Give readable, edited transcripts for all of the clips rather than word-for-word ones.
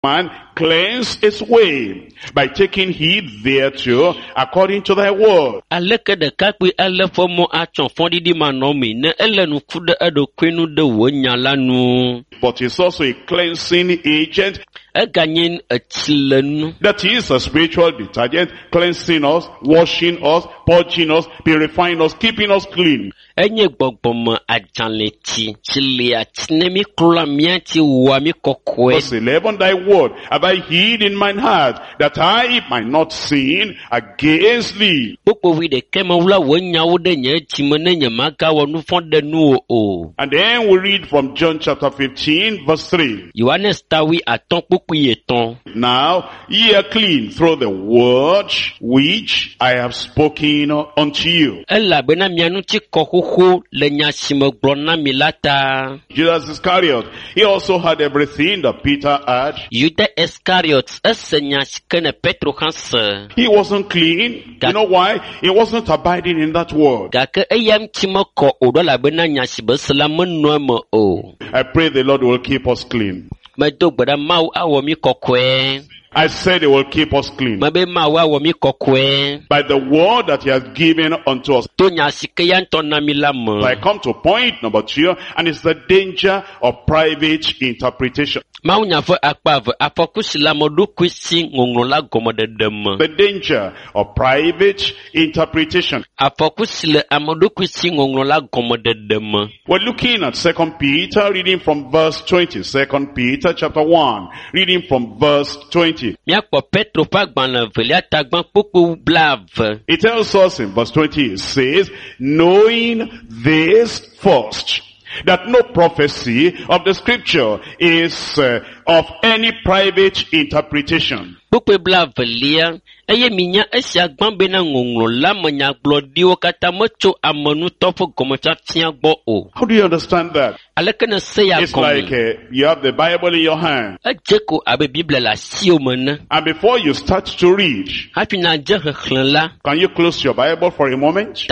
man cleanse his way by taking heed thereto according to thy word. Aleke de kakwe ele fomo achon fondi di manomi ne ele nu fude edo kwenu de wonya lanu. But it's also a cleansing agent. Eganyen achilenu. That is a spiritual detergent, cleansing us, washing us, purging us, purifying us, keeping us clean. Enye gbogbom ajanleti chile achinemi kula mianti wami kokwe. Verse 11, thy word have I hid in mine heart, that I might not sin against thee. Popo wi de kema wula wonya wode nye chimene nye maga wonu fonde nu o. And then we read from John chapter 15 verse 3. Yohanes tawi aton popo yeton. Now ye are clean through the word which I have spoken unto you. Ela bena mianu chi kohuhu le nyashimo blona milata. Judas Iscariot, he also had everything that Peter had. Judas Iscariot esenya shikene Petro hanse. He wasn't clean. You know why? He wasn't abiding in that word. Gake eyam chimo ko odola bena nyashibe salamu noemo o. I pray the Lord will keep us clean. Medo bada mau awomi kokwe. I said he will keep us clean. Mabe mau awomi kokwe. By the word that he has given unto us. To nyashike yanto na milamo. So I come to point number 2, and it's the danger of private interpretation. The danger of private interpretation. We're looking at 2 Peter, reading from verse 20. 2 Peter chapter 1, reading from verse 20. It tells us in verse 20, it says, knowing this first, that no prophecy of the scripture is of any private interpretation. How do you understand that? It's like you have the Bible in your hand. And before you start to read, can you close your Bible for a moment?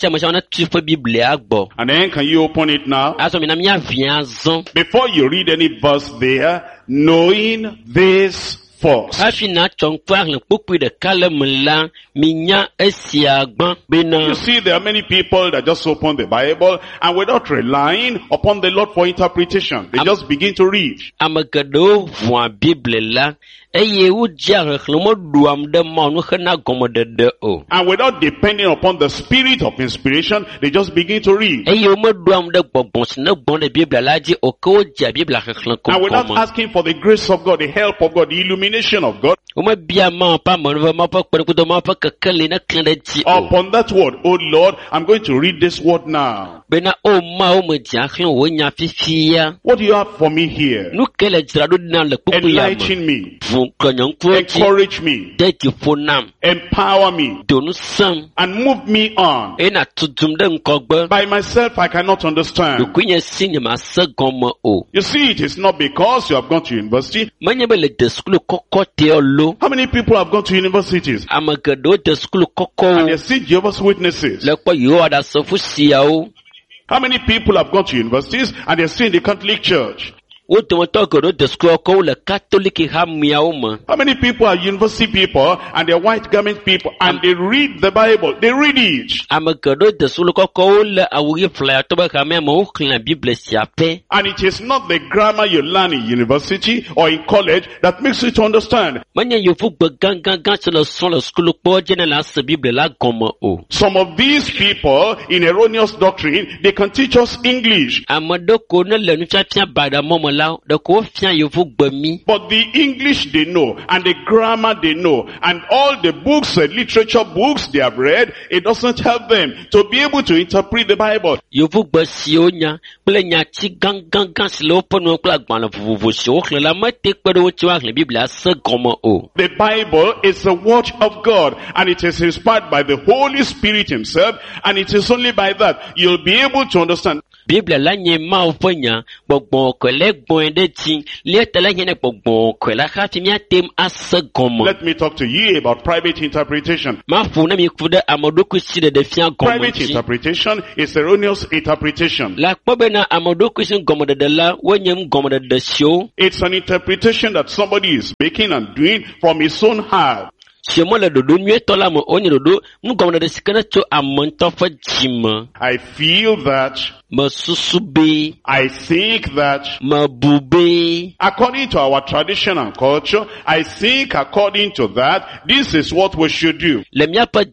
And then can you open it now? Before you read any verse there, knowing this first. You see, there are many people that just open the Bible and without relying upon the Lord for interpretation, they just begin to read. And without depending upon the spirit of inspiration, they just begin to read. And without asking for the grace of God, the help of God, the illumination of God, upon that word, oh Lord, I'm going to read this word now. What do you have for me here? Enlighten me. Encourage me. Empower me. And move me on. By myself, I cannot understand. You see, it is not because you have gone to university. How many people have gone to universities? And they see Jehovah's Witnesses. How many people have gone to universities and they see in the Catholic Church? How many people are university people and they're white garment people and they read the Bible? They read it. And it is not the grammar you learn in university or in college that makes you to understand. Some of these people in erroneous doctrine, they can teach us English. But the English they know, and the grammar they know, and all the books, literature books they have read, it doesn't help them to be able to interpret the Bible. The Bible is the word of God, and it is inspired by the Holy Spirit himself, and it is only by that you'll be able to understand. Bible la nye ma ofanya gbogbo kwele gbon de tin le tele nye gbogbo kwela khafi mi atem asegomo. Let me talk to you about private interpretation. Ma fu na mi kude amodoku si de fian gomo. Private interpretation is erroneous interpretation. La kpobe na amodoku si gomo de la wonyem gomo de sio. It's an interpretation that somebody is making and doing from his own heart. I feel that, I think that, according to our tradition and culture, I think according to that, this is what we should do. And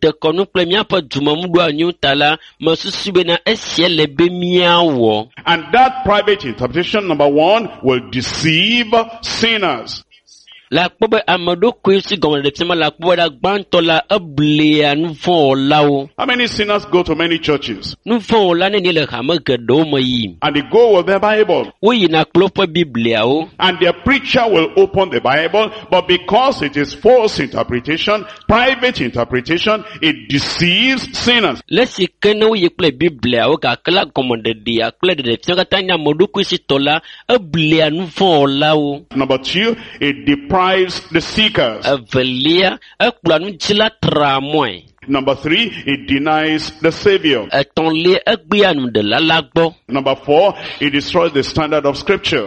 that private interpretation, number one, will deceive sinners. How many sinners go to many churches? And they go with their Bible. And their preacher will open the Bible, but because it is false interpretation, private interpretation, it deceives sinners. Number two, it deprives the seekers. Number three, it denies the Savior. Number four, it destroys the standard of Scripture.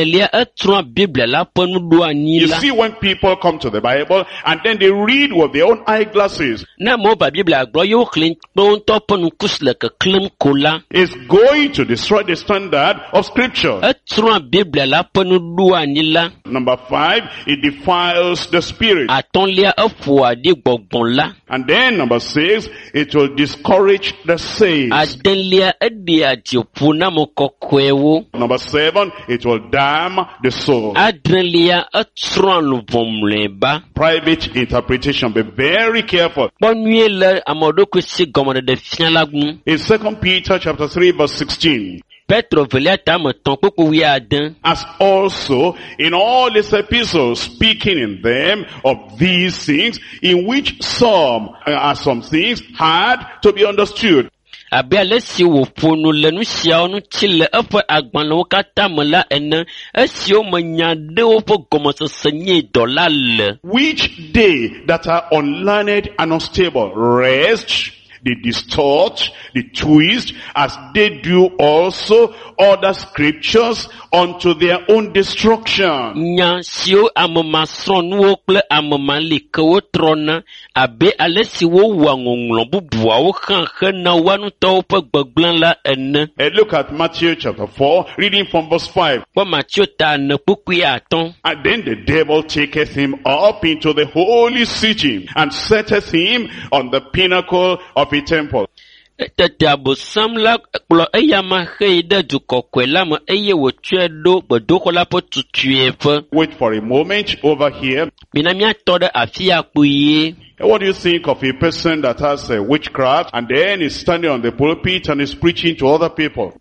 You see, when people come to the Bible and then they read with their own eyeglasses, it's going to destroy the standard of Scripture. Number five, it defiles the Spirit. And then number six, it will discourage the saved. Number seven, it will damn the soul. Private interpretation, be very careful. In 2 Peter chapter 3 verse 16. As also in all his epistles, speaking in them of these things, in which some things had to be understood. Which day that are unlearned and unstable rest, they distort, they twist, as they do also other scriptures unto their own destruction. And look at Matthew chapter 4, reading from verse 5. And then the devil taketh him up into the holy city, and setteth him on the pinnacle of a temple. Wait for a moment over here. What do you think of a person that has witchcraft and then is standing on the pulpit and is preaching to other people?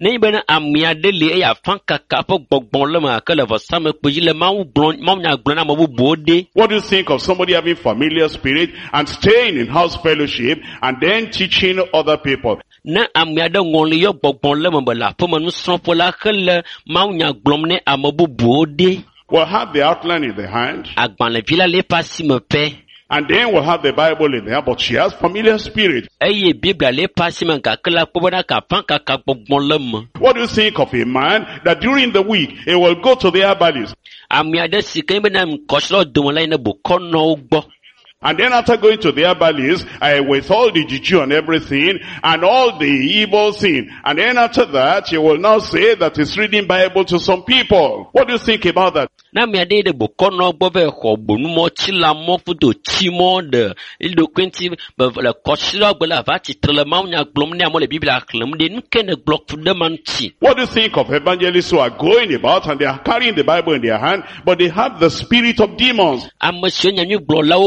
What do you think of somebody having familiar spirit and staying in house fellowship and then teaching other people? Will have the outline in the hand. And then we'll have the Bible in there, but she has familiar spirit. What do you think of a man that during the week he will go to the herbalists? And then after going to the herbalist, with all the juju and everything, and all the evil thing, and then after that, he will now say that he's reading Bible to some people. What do you think about that? What do you think of evangelists who are going about and they are carrying the Bible in their hand, but they have the spirit of demons?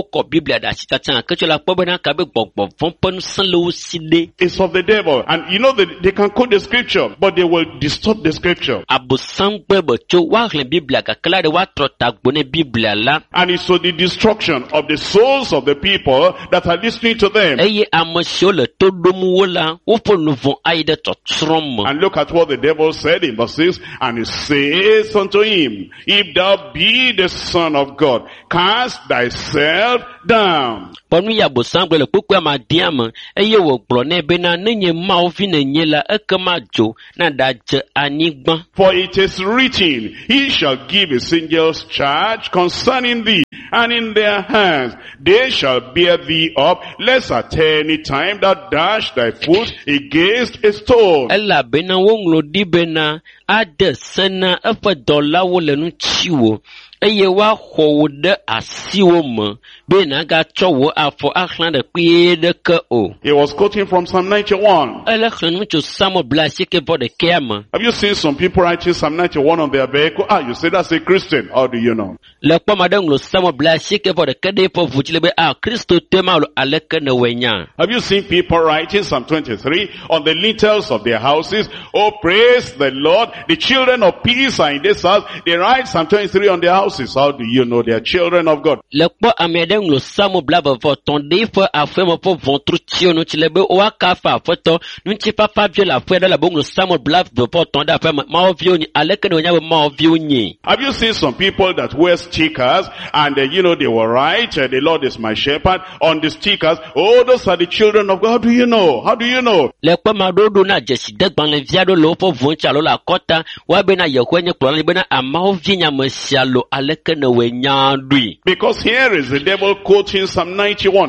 Biblia da chitata ke chola pobena ka be gbogbo fon ponu san lo side. It's of the devil. And you know that they can quote the scripture, but they will distort the scripture. Abusam gbebo cho wa le Biblia ka kala de wa trota gbone Biblia la. And it's so the destruction of the souls of the people that are listening to them. Eye amosho le todomu wola wo ponu von aide to trom. And look at what the devil said in verse 6. And he says unto him, if thou be the Son of God, cast thyself down. Ponu ya busam gbele pukwa ma diam eye wo gbro na be na nenye ma ofi na nyela ekama jo na daje anigban. For it is written, he shall give his angels charge concerning thee, and in their hands they shall bear thee up, lest at any time thou dash thy foot against a stone. Ela bena wonglo di bena ade sena efa dola wo le nu chiwo. Eye wa ho de asiwo mo be na ga chowo afo akhlan de pe de ke o. He was quoting from Psalm 91. Ele khlan cho samo blasi ke for the kema. Have you seen some people writing Psalm 91 on their vehicle? You say that's a Christian. How do you know? Le kwa madang lo samo blasi ke for the kede po vuchile be Christo tema lo aleke ne wenya. Have you seen people writing Psalm 23 on the lintels of their houses? Oh, praise the Lord. The children of peace are in this house. They write Psalm 23 on their houses. How do you know they are children of God? Le kwa amedeng lo samo blaba for tonde for afemo for vontru tiono chilebe o akafa foto nunchi papa viola feda la bongo samo blaba for tonde afema ma ovioni aleke ne wenya ma ovioni. Have you seen some people that wear stickers and you know they will write the Lord is my shepherd on the stickers? Oh, those are the children of God. How do you know? How do you know? Le kwa madodo na jesi degban le viado lo for voncha lo la kota wa be na yekwenye klo be na ama ovinya mesialo aleke ne wenya dui. Because here is the devil quoting Psalm 91.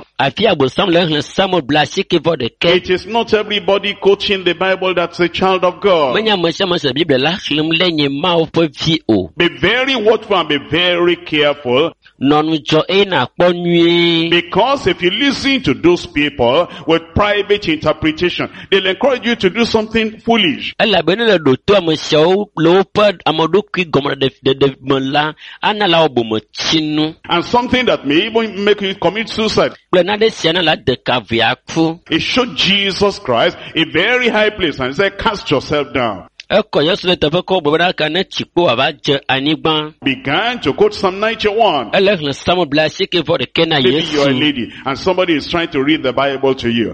It is not everybody quoting the Bible that's a child of God. Be very watchful and be very careful. Because if you listen to those people with private interpretation, they'll encourage you to do something foolish. And something that may even make you commit suicide. It showed Jesus Christ a very high place and said, cast yourself down. Began to quote Psalm 91. Maybe you're a lady and somebody is trying to read the Bible to you.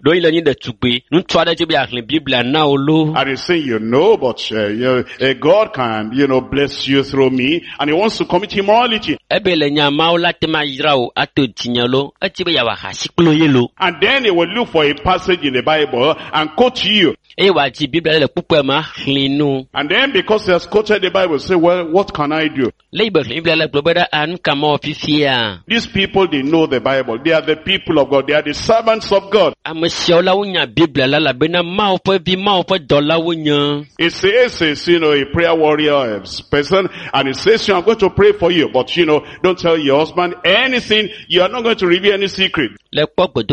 And he's saying, you know, but God can, bless you through me, and he wants to commit immorality. And then he will look for a passage in the Bible and quote to you. And then because he has quoted the Bible, say, well, what can I do? These people, they know the Bible. They are the people of God. They are the servants of God. It says, a prayer warrior person, and it says, I'm going to pray for you, but don't tell your husband anything. You are not going to reveal any secret. Then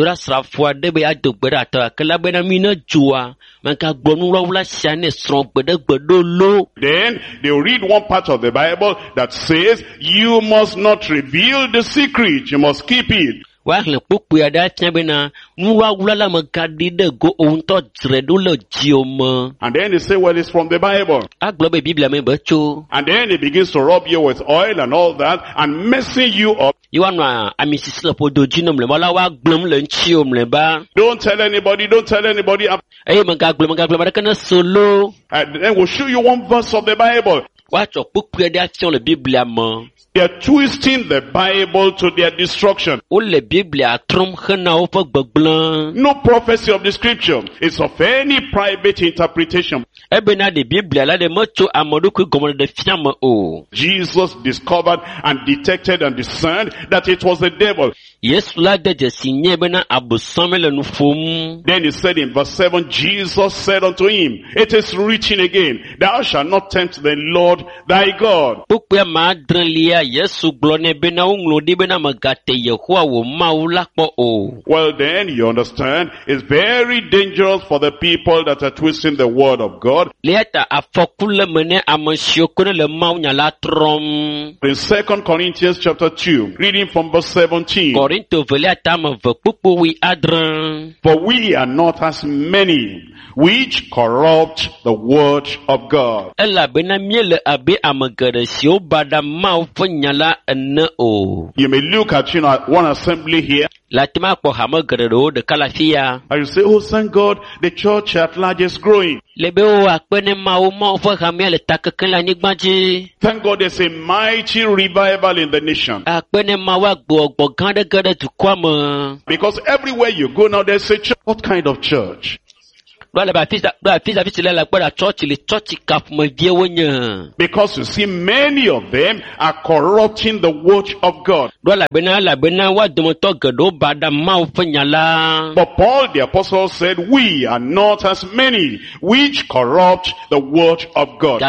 they will read one part of the Bible that says, you must not reveal the secret, you must keep it. And then they say, well, it's from the Bible. And then it begins to rub you with oil and all that and messing you up. Don't tell anybody, don't tell anybody. And then we'll show you one verse of the Bible. They are twisting the Bible to their destruction. No prophecy of the scripture is of any private interpretation. Jesus discovered and detected and discerned that it was the devil. Then he said in verse 7, Jesus said unto him, it is written again, thou shalt not tempt the Lord Lord thy God. Well then, you understand, it's very dangerous for the people that are twisting the word of God. In 2 Corinthians chapter 2, reading from verse 17. For we are not as many which corrupt the word of God. You may look at one assembly here, and you say, oh, thank God, the church at large is growing. Thank God there's a mighty revival in the nation. Because everywhere you go now, there's a church. What kind of church? Because you see, many of them are corrupting the word of God. But Paul the apostle said, we are not as many which corrupt the word of God.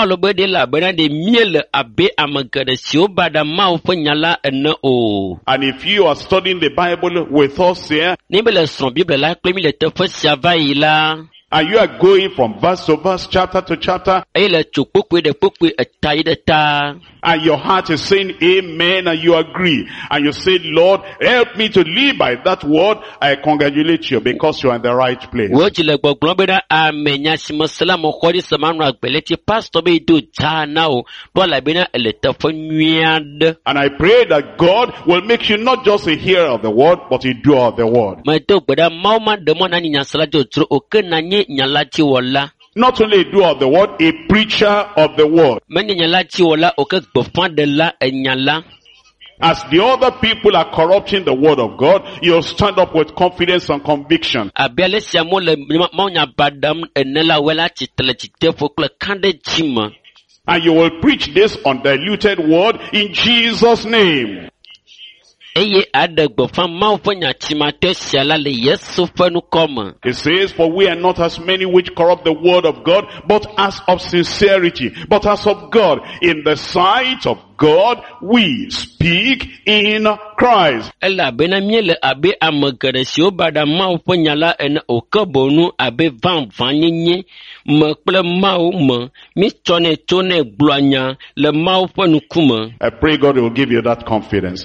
And if you are studying the Bible with us here, and you are going from verse to verse, chapter to chapter, and your heart is saying amen, and you agree, and you say, Lord, help me to live by that word, I congratulate you because you are in the right place. And I pray that God will make you not just a hearer of the word, but a doer of the word. Not only a doer of the word, a preacher of the word. As the other people are corrupting the word of God, you'll stand up with confidence and conviction. And you will preach this undiluted word in Jesus' name. It says, for we are not as many which corrupt the word of God, but as of sincerity, but as of God, in the sight of God, we speak in Christ. I pray God will give you that confidence.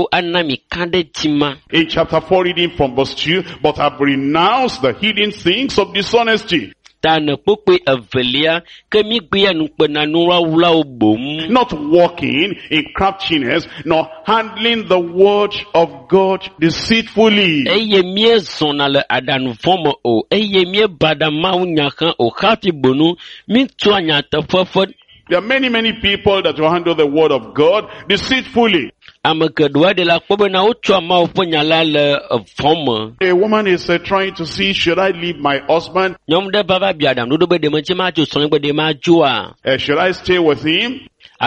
In chapter 4, reading from verse 2, but have renounced the hidden things of dishonesty. Not walking in craftiness, nor handling the word of God deceitfully. There are many people that will handle the word of God deceitfully. A woman is trying to see, should I leave my husband? Should I stay with him?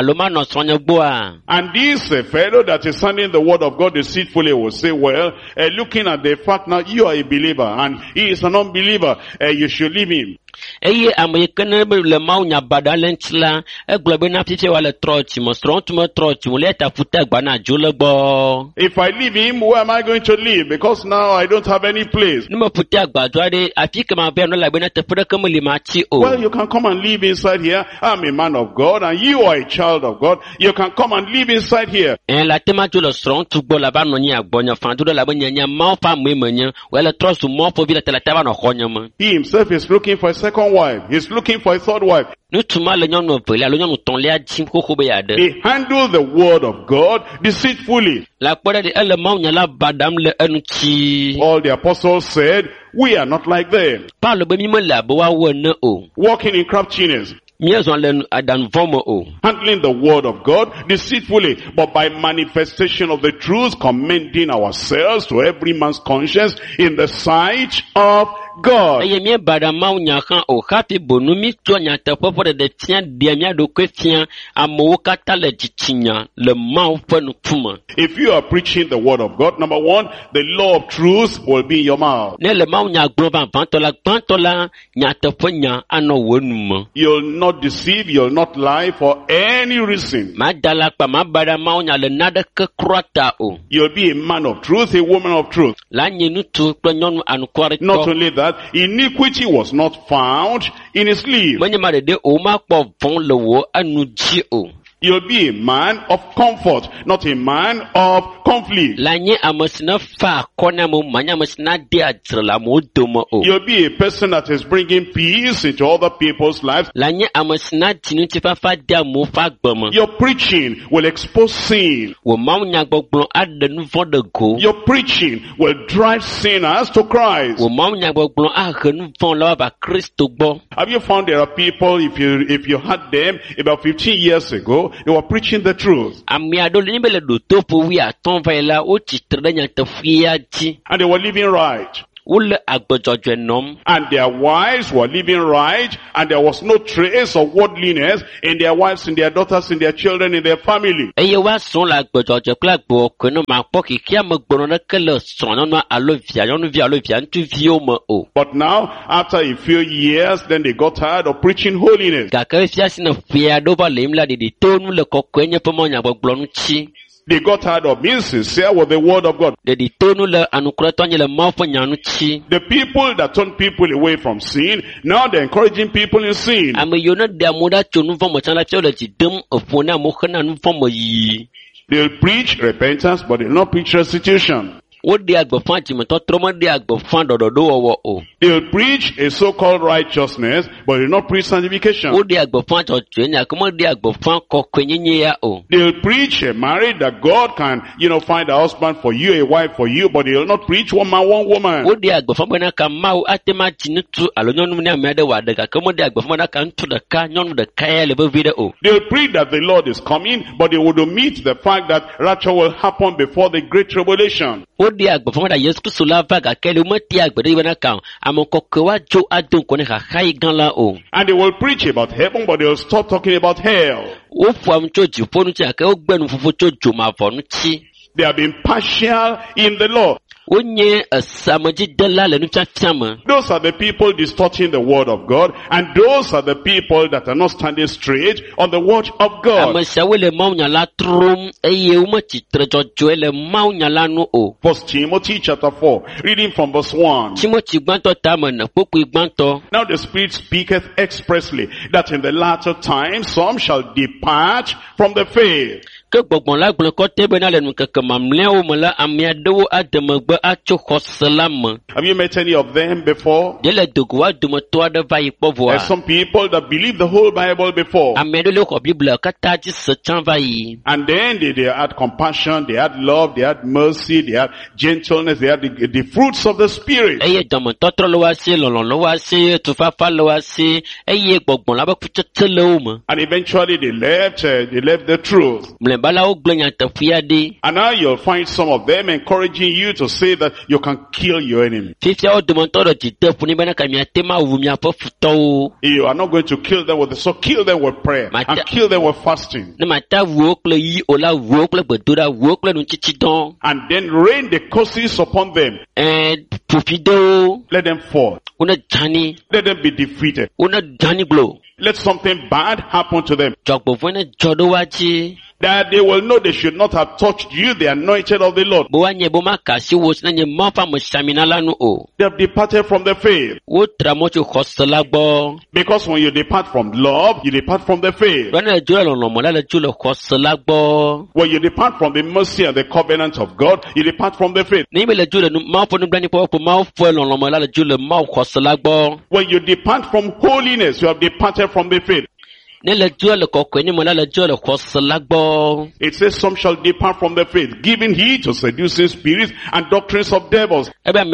And this fellow that is handling the word of God deceitfully will say, well, looking at the fact now, you are a believer and he is an unbeliever, you should leave him. If I leave him, where am I going to live? Because now I don't have any place. Well, you can come and live inside here. I'm a man of God and you are a child of God. You can come and live inside here. He himself is looking for a second wife. He's looking for a third wife. They handle the word of God deceitfully. All the apostles said, we are not like them. Walking in craftiness. Handling the word of God deceitfully, but by manifestation of the truth, commending ourselves to every man's conscience in the sight of God. If you are preaching the word of God, number one, the law of truth will be in your mouth. You'll not deceive, you'll not lie for any reason. You'll be a man of truth, a woman of truth. Not only that, iniquity was not found in his lips. You'll be a man of comfort, not a man of conflict. You'll be a person that is bringing peace into other people's lives. Your preaching will expose sin. Your preaching will drive sinners to Christ. Have you found there are people, if you had them about 15 years ago, they were preaching the truth. And they were living right. And their wives were living right, and there was no trace of worldliness in their wives, in their daughters, in their children, in their family. But now, after a few years, then they got tired of preaching holiness. They got tired of being sincere with the word of God. The people that turn people away from sin, now they're encouraging people in sin. They'll preach repentance, but they'll not preach restitution. They'll preach a so-called righteousness, but they'll not preach sanctification. They'll preach a marriage that God can, find a husband for you, a wife for you, but they'll not preach one man, one woman. They'll preach that the Lord is coming, but they would omit the fact that rapture will happen before the great tribulation. And they will preach about heaven, but they will stop talking about hell. They have been partial in the law. Those are the people distorting the word of God, and those are the people that are not standing straight on the word of God. 1 Timothy chapter 4, reading from verse 1. Now the Spirit speaketh expressly that in the latter time some shall depart from the faith. Have you met any of them before? There's some people that believe the whole Bible before. And then they had compassion, they had love, they had mercy, they had gentleness, they had the fruits of the Spirit. And eventually they left the truth. And now you'll find some of them encouraging you to say that you can kill your enemy. You are not going to kill them with the sword, kill them with prayer, and kill them with fasting. And then rain the curses upon them. Let them fall. Let them be defeated. Let something bad happen to them. That they will know they should not have touched you, the anointed of the Lord. They have departed from the faith. Because when you depart from love, you depart from the faith. When you depart from the mercy and the covenant of God, you depart from the faith. When you depart from holiness, you have departed from the faith. It says some shall depart from the faith, giving heed to seducing spirits and doctrines of devils.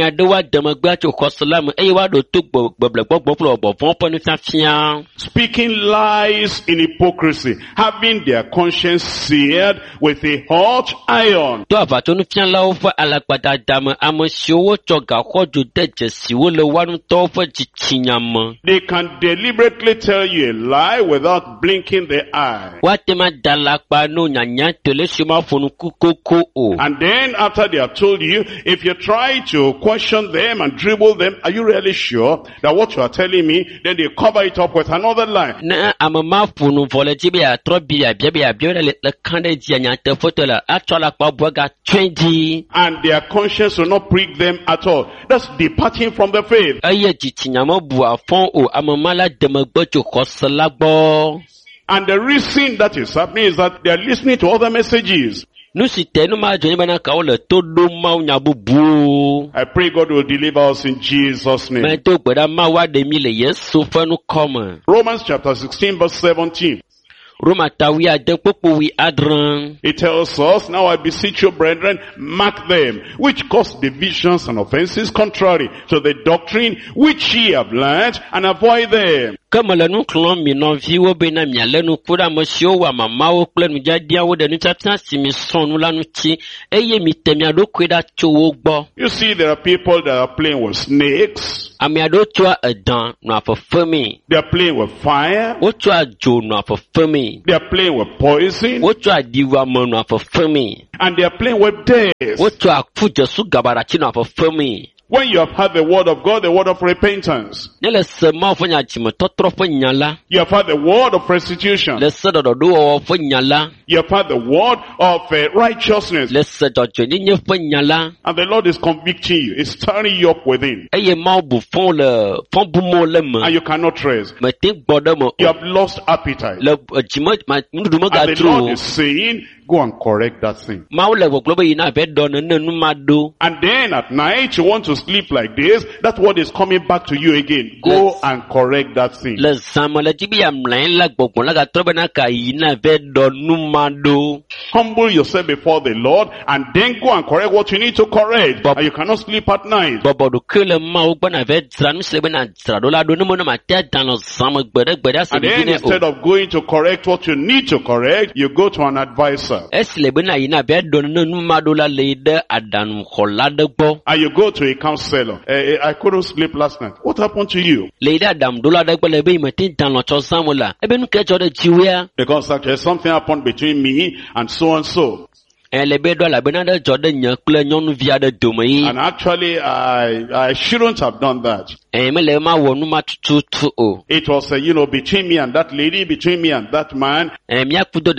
Speaking lies in hypocrisy, having their conscience seared with a hot iron. They can deliberately tell you a lie without blinking the eye. And then after they have told you, if you try to question them and dribble them, are you really sure that what you are telling me? Then they cover it up with another lie. And their conscience will not prick them at all. That's departing from the faith. And the reason that is happening is that they are listening to other messages. I pray God will deliver us in Jesus' name. Romans chapter 16 verse 17. It tells us, now I beseech you, brethren, mark them, which cause divisions and offenses contrary to the doctrine which ye have learned, and avoid them. You see, there are people that are playing with snakes. They are playing with fire. They are playing with poison. And they are playing with death. When you have had the word of God, the word of repentance, you have had the word of restitution, you have had the word of righteousness, and the Lord is convicting you, is stirring you up within, and you cannot rest. You have lost appetite, and the Lord is saying, go and correct that thing. And then at night you want to sleep like this, that word is coming back to you again. Go and correct that thing. Humble yourself before the Lord and then go and correct what you need to correct. And you cannot sleep at night. And then instead of going to correct what you need to correct, you go to an advisor. And you go to a counselor. I couldn't sleep last night. What happened to you? Because there's something happened between me and so and so. And actually, I shouldn't have done that. It was, between me and that lady, between me and that man. And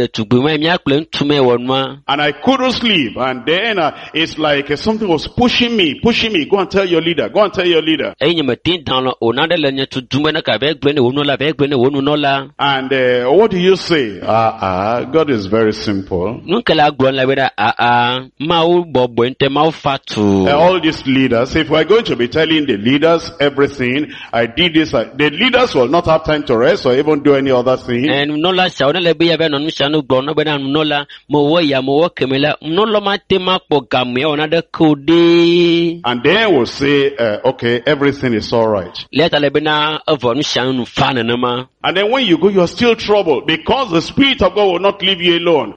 I couldn't sleep. And then it's like something was pushing me. Go and tell your leader. Go and tell your leader. And what do you say? God is very simple. All these leaders, if we're going to be telling the leaders everything, I did this, the leaders will not have time to rest or even do any other thing. And then we'll say, okay, everything is alright. And then when you go, you're still troubled because the Spirit of God will not leave you alone.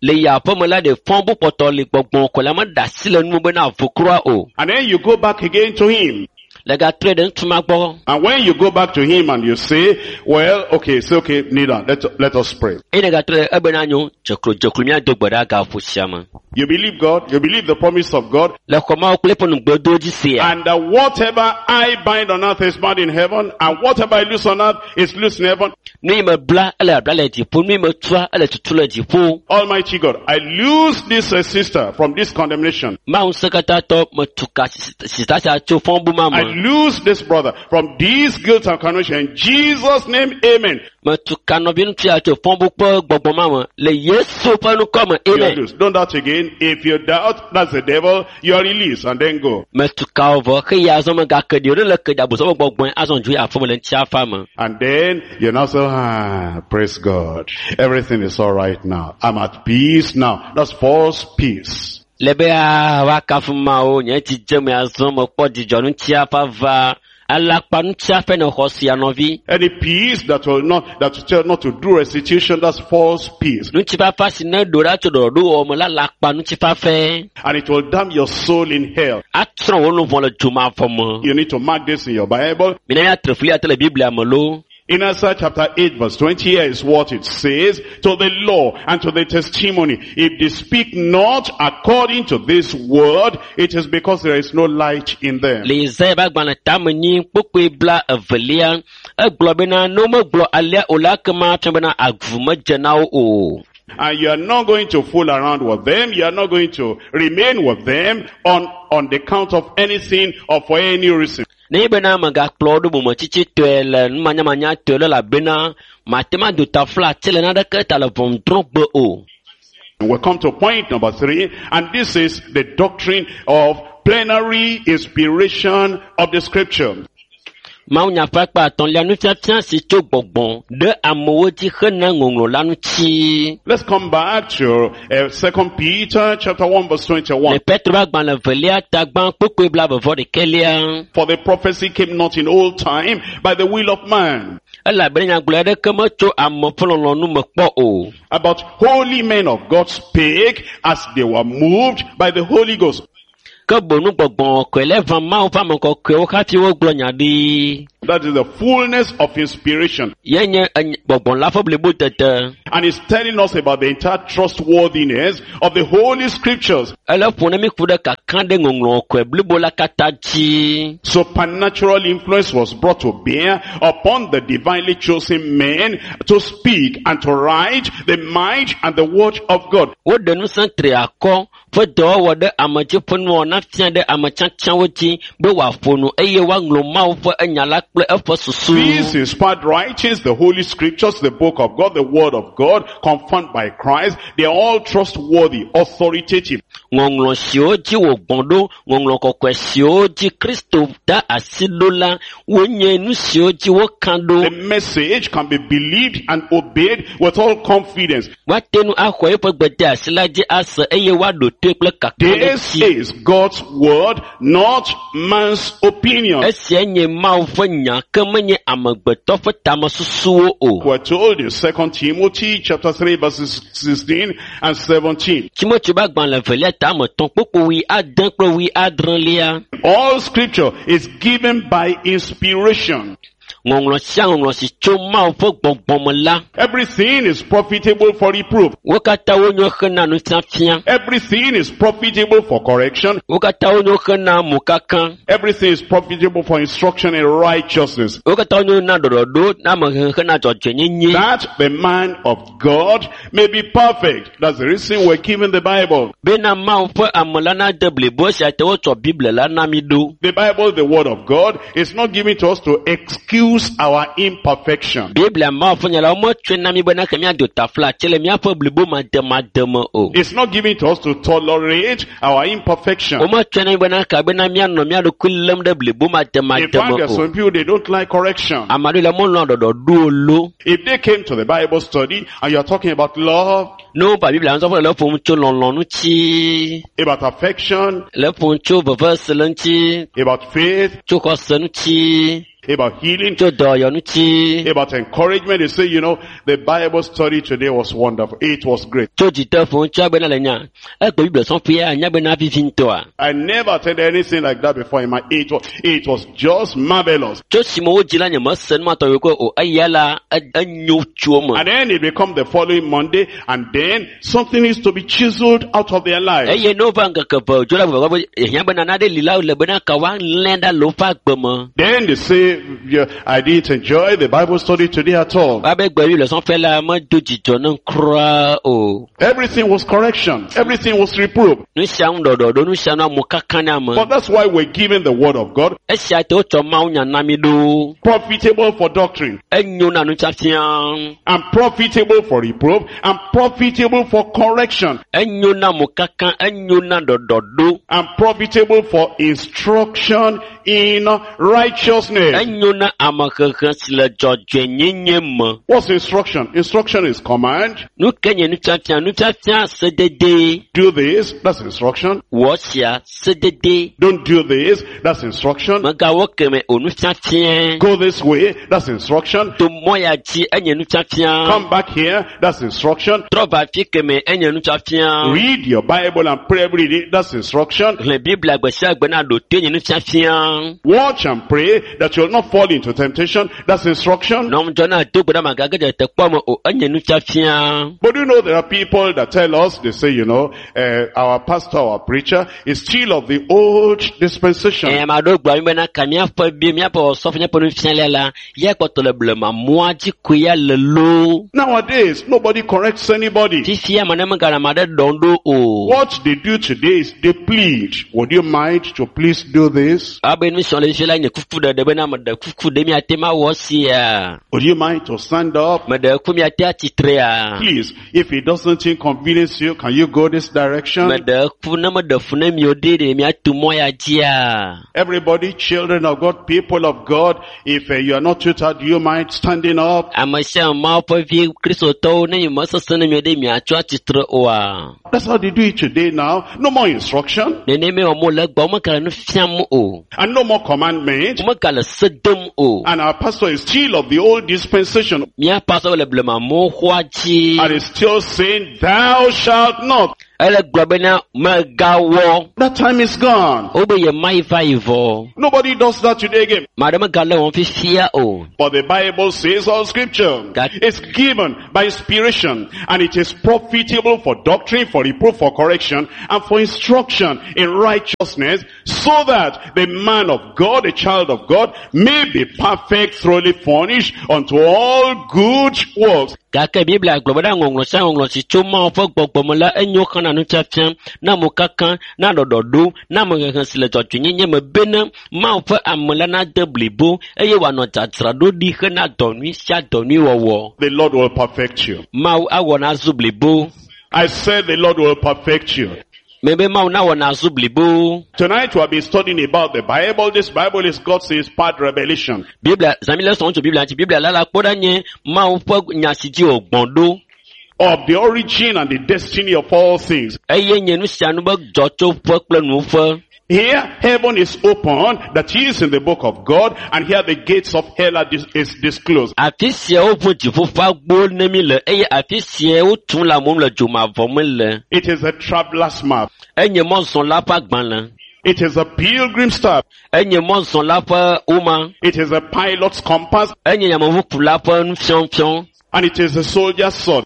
And then you go back again to Him. And when you go back to Him and you say, well, okay, it's okay, kneel down, let us pray. You believe God, you believe the promise of God, and whatever I bind on earth is bound in heaven, and whatever I loose on earth is loose in heaven. Almighty God, I loose this sister from this condemnation. I loose this brother from this guilt and condemnation. In Jesus' name, amen. Don't doubt again. If you doubt, that's the devil. You are released and then go. And then you now say, praise God. Everything is all right now. I'm at peace now. That's false peace. Any peace that will tell not to do restitution, that's false peace. And it will damn your soul in hell. You need to mark this in your Bible. In Isaiah chapter 8 verse 20, here is what it says: to the law and to the testimony, if they speak not according to this word, it is because there is no light in them. And you are not going to fool around with them. You are not going to remain with them on the count of anything or for any reason. We'll come to point number 3, and this is the doctrine of plenary inspiration of the scripture. Let's come back to 2 Peter chapter 1 verse 21. For the prophecy came not in old time by the will of man, about holy men of God spake as they were moved by the Holy Ghost. That is the fullness of inspiration. And it's telling us about the entire trustworthiness of the Holy Scriptures. Supernatural influence was brought to bear upon the divinely chosen men to speak and to write the mind and the word of God. These inspired writings, the Holy Scriptures, the book of God, the word of God, confirmed by Christ, they are all trustworthy, authoritative. The message can be believed and obeyed with all confidence. This is God's word, not man's opinion. We're told in 2 Timothy chapter 3 verses 16 and 17. All scripture is given by inspiration. Everything is profitable for reproof. Everything is profitable for correction. Everything is profitable for instruction in righteousness, that the man of God may be perfect. That's the reason we're given the Bible. The Bible, the word of God, is not given to us to excuse our imperfection. It's not given to us to tolerate our imperfection. In fact, there are some people, they don't like correction. If they came to the Bible study and you are talking about love, about affection, about faith, about healing, about encouragement, they say, you know, the Bible study today was wonderful. It was great. I never attended anything like that before in my age. It was just marvelous. And then it becomes the following Monday, and then something needs to be chiseled out of their life. Then they say, I didn't enjoy the Bible study today at all. Everything was correction. Everything was reproof. But that's why we're given the word of God. Profitable for doctrine. And profitable for reproof. And profitable for correction. And profitable for instruction in righteousness. What's instruction? Instruction is command. Do this, that's instruction. Don't do this, that's instruction. Go this way, that's instruction. Come back here, that's instruction. Read your Bible and pray every day, that's instruction. Watch and pray that you'll not fall into temptation, that's instruction. But you know, there are people that tell us, they say, our pastor, our preacher is still of the old dispensation. Nowadays, nobody corrects anybody. What they do today is they plead. Would you mind to please do this? Would you mind to stand up? Please, if it doesn't inconvenience you, can you go this direction? Everybody, children of God, people of God, if you are not tutored, do you mind standing up? That's how they do it today now. No more instruction. And no more commandment. And our pastor is still of the old dispensation. And is still saying, thou shalt not. That time is gone. Nobody does that today again. But the Bible says all scripture is given by inspiration, and it is profitable for doctrine, for reproof, for correction, and for instruction in righteousness, so that the man of God, the child of God, may be perfect, thoroughly furnished unto all good works. The Lord will perfect you. I said the Lord will perfect you. Tonight we have been studying about the Bible. This Bible is God's inspired revelation. Of the origin and the destiny of all things. Here, heaven is open, that is in the book of God, and here the gates of hell is disclosed. It is a traveler's map. It is a pilgrim's staff. It is a pilot's compass. And it is a soldier's sword.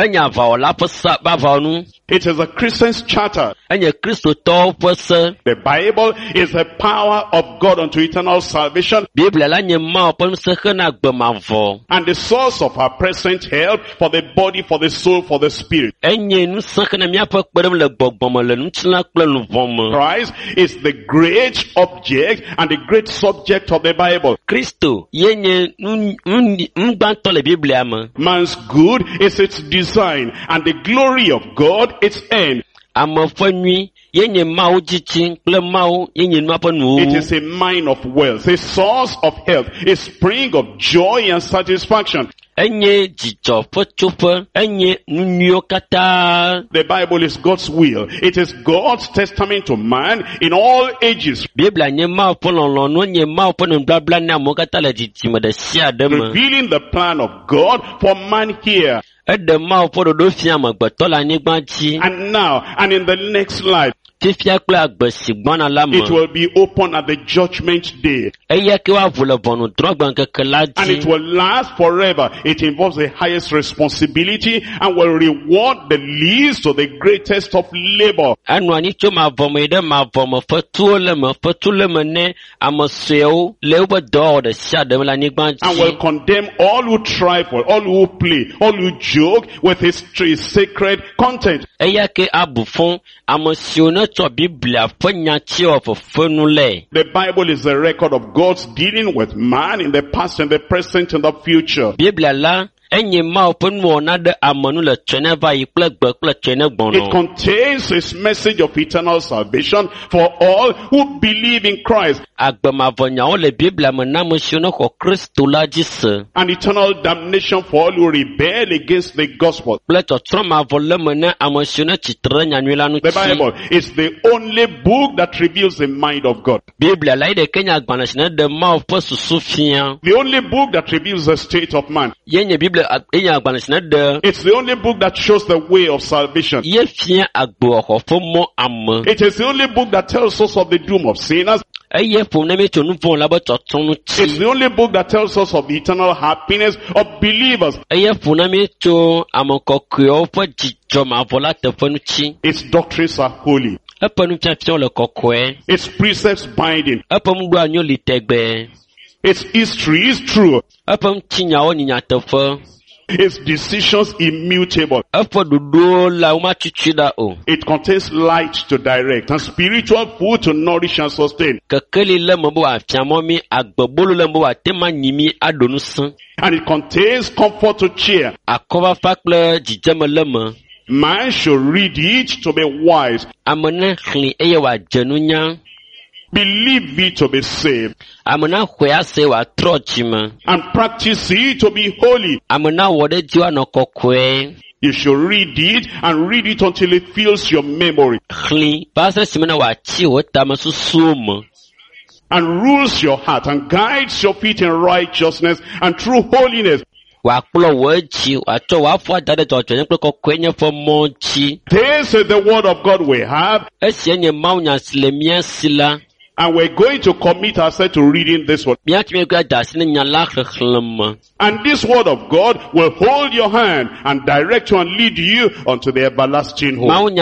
It is a Christian's charter. The Bible is the power of God unto eternal salvation, and the source of our present help for the body, for the soul, for the spirit. Christ is the great object and the great subject of the Bible. Man's good is its design, and the glory of God its end. It is a mine of wealth, a source of health, a spring of joy and satisfaction. The Bible is God's will. It is God's testament to man in all ages, revealing the plan of God for man here and now and in the next life. It will be open at the judgment day. And it will last forever. It involves the highest responsibility and will reward the least to the greatest of labor. And will condemn all who trifle, all who play, all who joke with his sacred content. The Bible is a record of God's dealing with man in the past and the present and the future. It contains his message of eternal salvation for all who believe in Christ, and eternal damnation for all who rebel against the gospel. The Bible is the only book that reveals the mind of God. The only book that reveals the state of man. It's the only book that shows the way of salvation. It is the only book that tells us of the doom of sinners. It's the only book that tells us of the eternal happiness of believers. Its doctrines are holy. Its precepts binding. Its history is true. Its decisions immutable. It contains light to direct and spiritual food to nourish and sustain. And it contains comfort to cheer. Man should read it to be wise. Believe it to be saved. And practice it to be holy. You should read it and read it until it fills your memory. And rules your heart and guides your feet in righteousness and true holiness. This is the word of God we have. And we're going to commit ourselves to reading this one. And this word of God will hold your hand and direct you and lead you unto the everlasting home.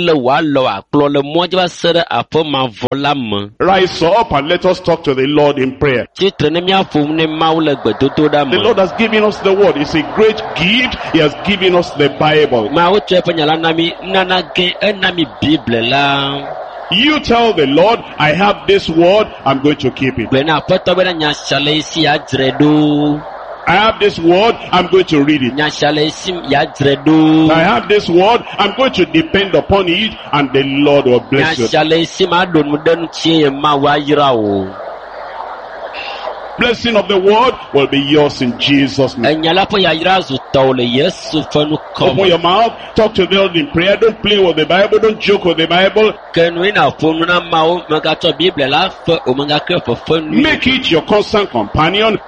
Rise up and let us talk to the Lord in prayer. The Lord has given us the word. It's a great gift. He has given us the Bible. You tell the Lord, I have this word, I'm going to keep it. I have this word, I'm going to read it. I have this word, I'm going to depend upon it, and the Lord will bless you. Blessing of the word will be yours in Jesus' name. Open your mouth, talk to the Lord in prayer. Don't play with the Bible, don't joke with the Bible. Make it your constant companion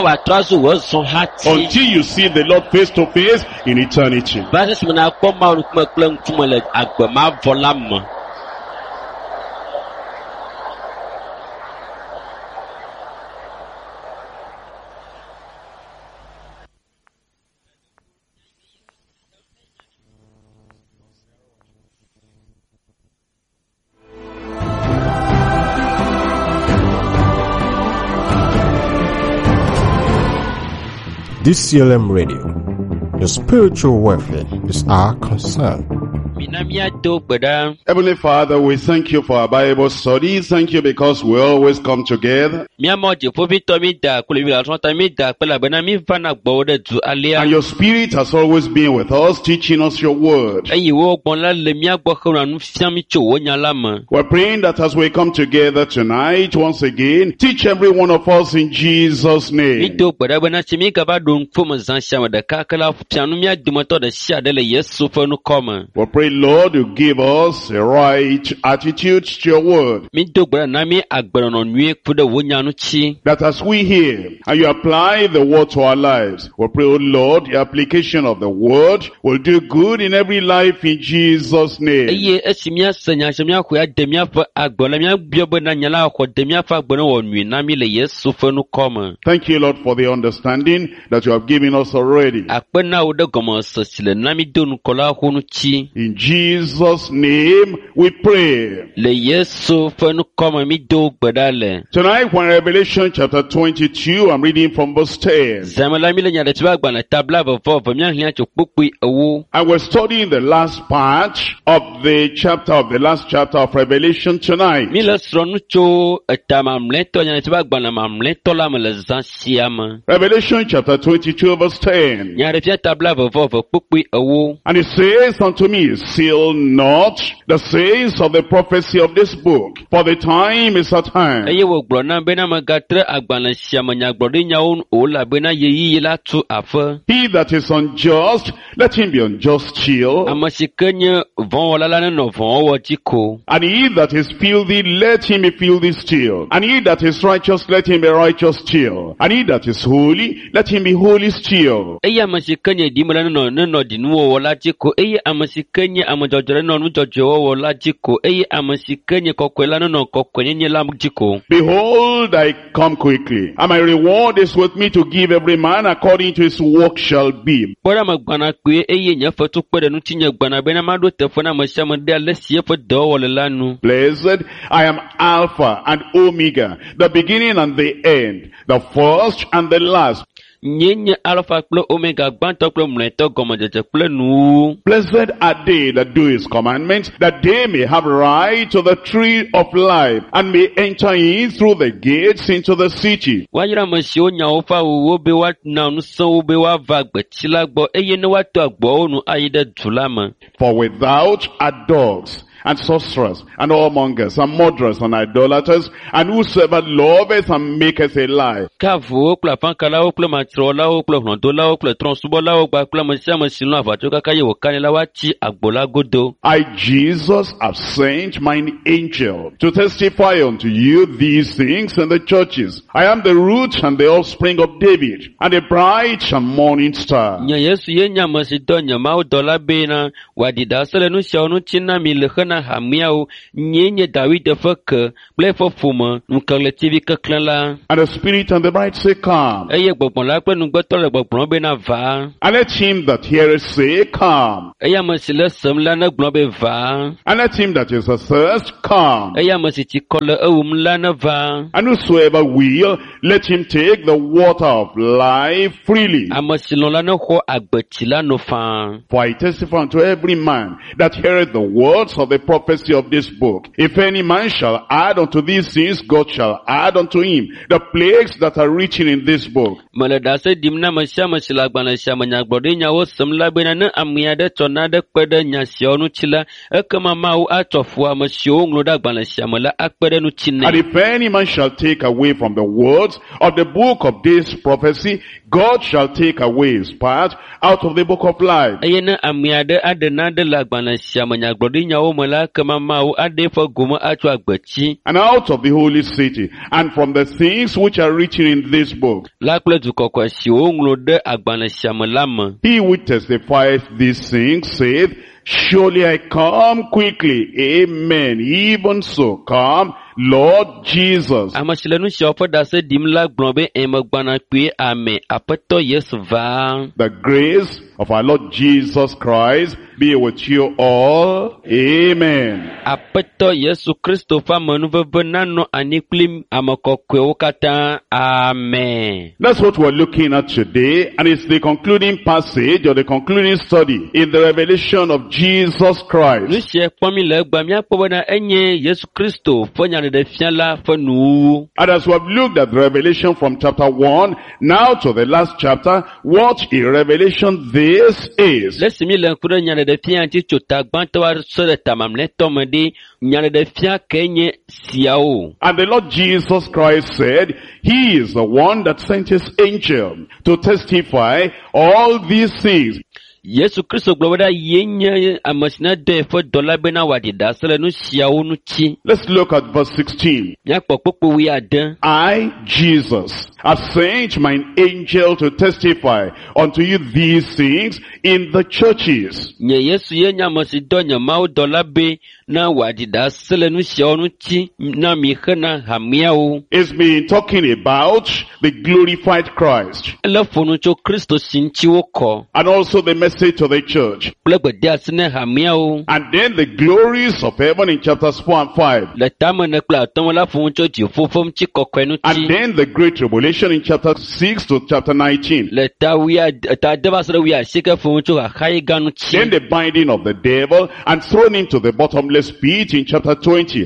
until you see the Lord face to face in eternity. DCLM Radio. Your spiritual welfare is our concern. Heavenly Father, we thank you for our Bible study. Thank you because we always come together. And your Spirit has always been with us, teaching us your word. We're praying that as we come together tonight, once again, teach every one of us in Jesus' name. We pray, Lord, you Lord, give us a right attitude to your word. That as we hear and you apply the word to our lives, we pray, oh Lord, the application of the word will do good in every life in Jesus' name. Thank you, Lord, for the understanding that you have given us already. In Jesus' name we pray. Tonight, when Revelation chapter 22, I'm reading from verse 10. I was studying the last part of the last chapter of Revelation tonight. Revelation chapter 22 verse 10. And it says unto me, seal not the sayings of the prophecy of this book, for the time is at hand. He that is unjust, let him be unjust still. And he that is filthy, let him be filthy still. And he that is righteous, let him be righteous still. And he that is holy, let him be holy still. Behold, I come quickly, and my reward is with me to give every man according to his work shall be. Blessed, I am Alpha and Omega, the beginning and the end, the first and the last. Blessed are they that do his commandments, that they may have right to the tree of life, and may enter in through the gates into the city. For without are dogs, and sorcerers, and whoremongers, and murderers, and idolaters, and whosoever loveth and maketh a lie. I, Jesus, have sent mine angel to testify unto you these things in the churches. I am the root and the offspring of David, and a bright and morning star. And the spirit and the bride say, come. And let him that heareth say, come. And let him that is athirst come. And whosoever will, let him take the water of life freely. For I testify unto every man that heareth the words of the prophecy of this book. If any man shall add unto these things, God shall add unto him the plagues that are written in this book. And if any man shall take away from the words of the book of this prophecy, God shall take away his part out of the book of life. And out of the holy city, and from the things which are written in this book. He who testifieth these things saith, surely I come quickly. Amen. Even so, come, Lord Jesus. The grace of our Lord Jesus Christ be with you all. Amen. Amen. That's what we're looking at today, and it's the concluding passage or the concluding study in the revelation of Jesus Christ. And as we have looked at Revelation from chapter 1 now to the last chapter, what a revelation this is. And the Lord Jesus Christ said, He is the one that sent His angel to testify all these things. Yesu Kristo globada yenye amasina de fo dollar bena wadida sele no siawo no chi. Let's look at verse 16. I, Jesus, have sent mine angel to testify unto you these things in the churches. Nye Yesu yenya masidonya mau dollar be na wadida sele no siawo no chi na mikana hamiao. It's been talking about the glorified Christ. Elefono cho Kristo sinchiwo ko. And also the message to the church. And then the glories of heaven in chapters 4 and 5. And then the great tribulation in chapter 6 to chapter 19. Then the binding of the devil and thrown into the bottomless pit in chapter 20.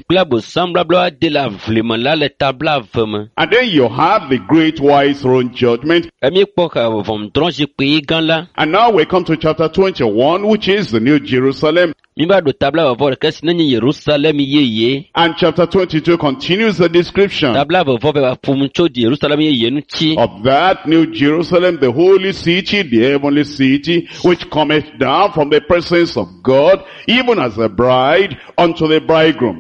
And then you have the great white throne judgment. And now we come to chapter 21, which is the New Jerusalem. And chapter 22 continues the description of that New Jerusalem, the holy city, the heavenly city, which cometh down from the presence of God, even as a bride unto the bridegroom.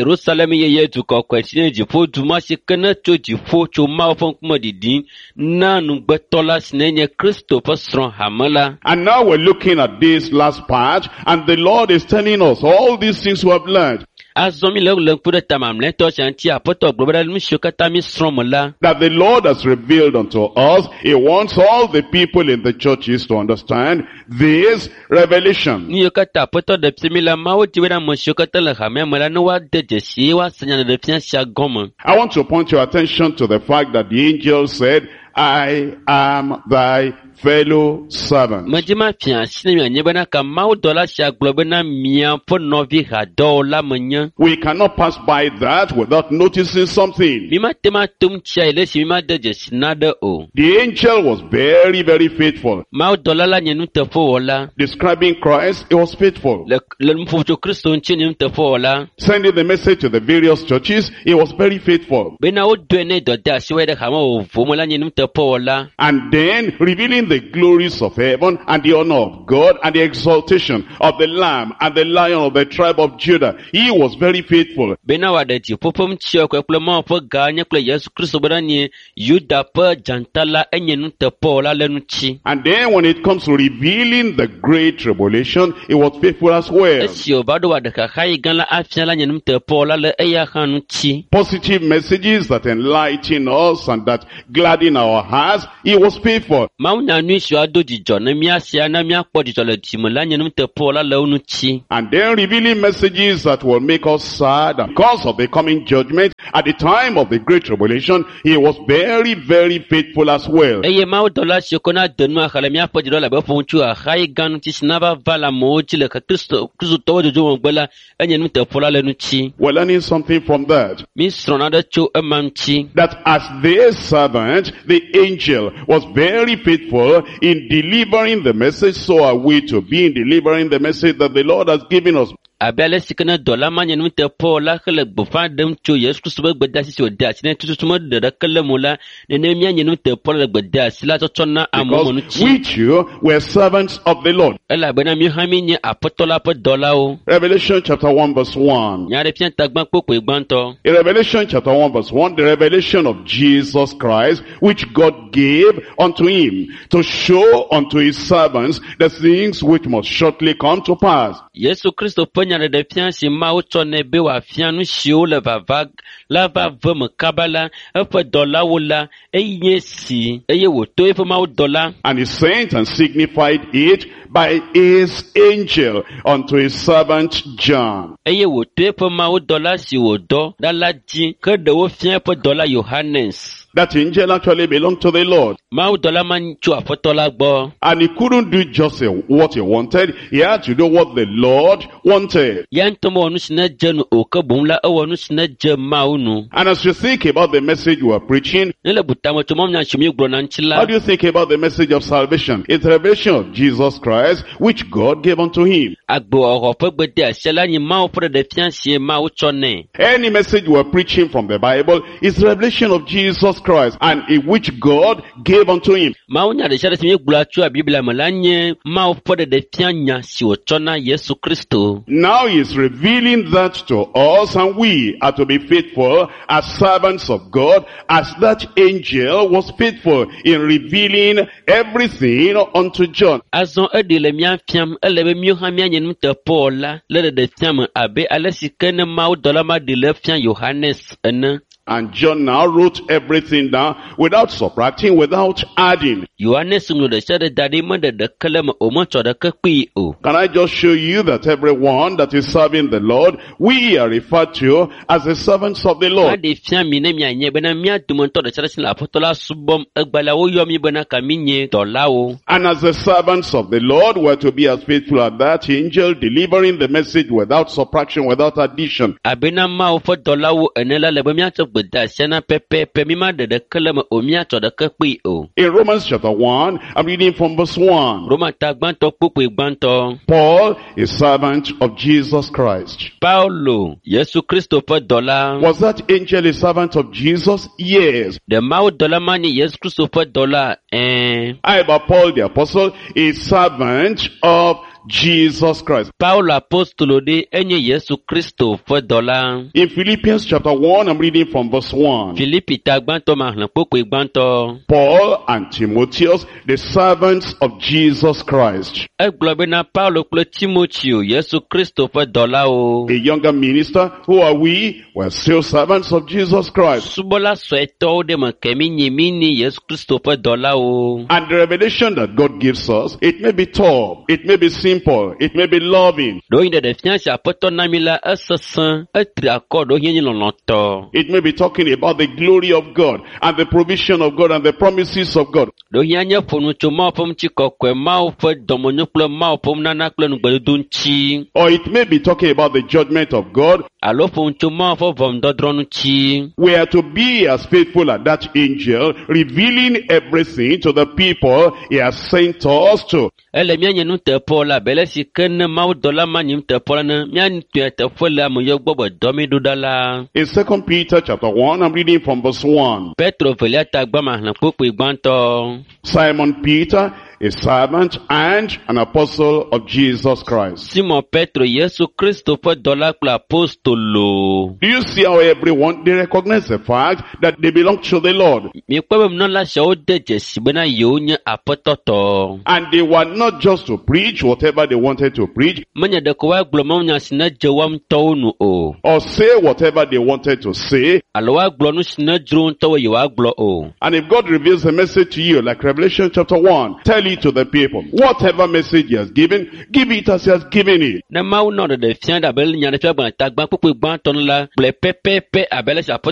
And now we're looking at this last part, and the Lord is telling us all these things we have learned. That the Lord has revealed unto us. He wants all the people in the churches to understand this revelation. I want to point your attention to the fact that the angel said, I am thy fellow servant. We cannot pass by that without noticing something. The angel was very, very faithful. Describing Christ, he was faithful. Sending the message to the various churches, he was very faithful. And then revealing the glories of heaven and the honor of God and the exaltation of the Lamb and the Lion of the tribe of Judah. He was very faithful. And then when it comes to revealing the great tribulation, he was faithful as well. Positive messages that enlighten us and that gladden our hearts, he was faithful. And then revealing messages that will make us sad because of the coming judgment at the time of the great tribulation, he was very, very faithful as well. We're learning something from that. That as their servant, the angel was very faithful in delivering the message, so are we to be in delivering the message that the Lord has given us. And then we too were servants of the Lord. Revelation chapter 1 verse 1. In Revelation chapter 1 verse 1, the revelation of Jesus Christ, which God gave unto him to show unto his servants the things which must shortly come to pass. And he sent and signified it by his angel unto his servant John. That angel actually belonged to the Lord. And he couldn't do just what he wanted. He had to do what the Lord wanted. And as you think about the message you are preaching, how do you think about the message of salvation? It's the revelation of Jesus Christ, which God gave unto him. Any message you are preaching from the Bible is the revelation of Jesus Christ, and in which God gave unto him. Now He's revealing that to us, and we are to be faithful as servants of God, as that angel was faithful in revealing everything unto John. And John now wrote everything down without subtracting, without adding. Can I just show you that everyone that is serving the Lord, we are referred to as the servants of the Lord. And as the servants of the Lord, we're to be as faithful as that angel, delivering the message without subtraction, without addition. In Romans chapter 1, I'm reading from verse 1. Paul is servant of Jesus Christ. Was that angel a servant of Jesus? Yes. I, but Paul the apostle, is servant of Jesus Christ. In Philippians chapter 1, I'm reading from verse 1. Paul and Timotheus, the servants of Jesus Christ. A younger minister, who are we? We're still servants of Jesus Christ. And the revelation that God gives us, it may be tough, it may be simple, it may be loving. It may be talking about the glory of God and the provision of God and the promises of God. Or it may be talking about the judgment of God. We are to be as faithful as that angel, revealing everything to the people he has sent us to. In 2 Peter chapter 1, I'm reading from verse 1. Simon Peter, a servant and an apostle of Jesus Christ. Do you see how everyone, they recognize the fact that they belong to the Lord? And they were not just to preach whatever they wanted to preach, or say whatever they wanted to say. And if God reveals a message to you, like Revelation chapter 1, tell it to the people. Whatever message he has given, give it as he has given it.